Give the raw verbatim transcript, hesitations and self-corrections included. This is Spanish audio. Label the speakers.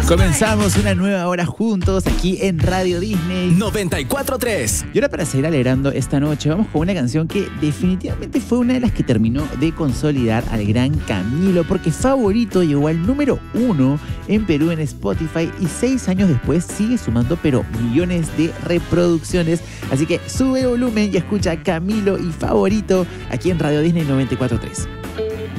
Speaker 1: Comenzamos una nueva hora juntos aquí en Radio Disney
Speaker 2: noventa y cuatro punto tres.
Speaker 1: Y ahora, para seguir alegrando esta noche, vamos con una canción que definitivamente fue una de las que terminó de consolidar al gran Camilo, porque Favorito llegó al número uno en Perú en Spotify y seis años después sigue sumando pero millones de reproducciones. Así que sube volumen y escucha Camilo y Favorito aquí en Radio Disney noventa y cuatro punto tres.